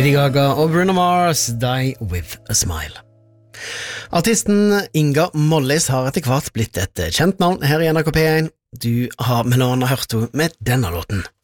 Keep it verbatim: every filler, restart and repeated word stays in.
Lady Gaga og Bruno Mars, Die With A Smile. Artisten Inga Mollis har etter hvert blitt et kjent navn her i N R K P én. Du har med noen hørt henne med denne låten.